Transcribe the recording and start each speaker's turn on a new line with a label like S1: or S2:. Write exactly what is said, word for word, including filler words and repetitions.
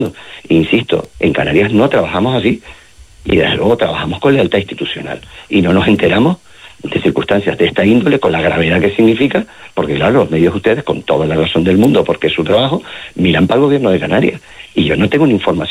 S1: Insisto, en Canarias no trabajamos así y desde luego trabajamos con lealtad institucional y no nos enteramos de circunstancias de esta índole con la gravedad que significa, porque claro, los medios ustedes, con toda la razón del mundo, porque es su trabajo, miran para el gobierno de Canarias y yo no tengo ni información